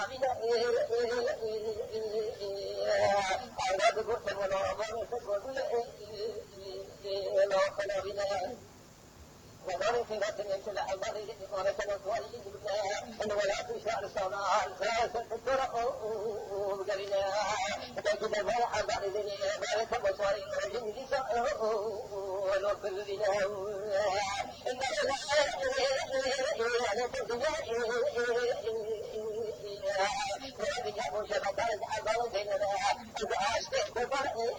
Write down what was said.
وذلك لا تنسى أبدا ورثنا سوالي إن ولا تشاء الصلاة ستقرأ قبلنا تجد ما أبدا ذلك بصاري رجل لساء ونقل لنا إن لا تنسى وهذه أبو شبكات أبدا بيننا أشتاق بفرق